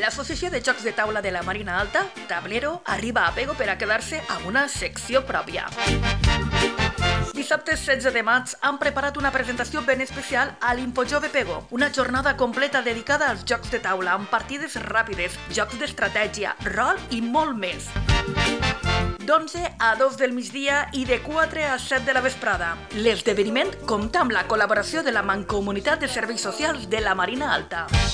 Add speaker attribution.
Speaker 1: L'Associació de Jocs de Taula de la Marina Alta, Tablero, arriba a Pego per a quedar-se amb una secció pròpia. Dissabte 16 de maig han preparat una presentació ben especial a l'Impojove Pego, una jornada completa dedicada als jocs de taula amb partides ràpides, jocs d'estratègia, rol i molt més. D'11 a 2 del migdia i de 4 a 7 de la vesprada. L'esdeveniment compta amb la col·laboració de la Mancomunitat de Serveis Socials de la Marina Alta.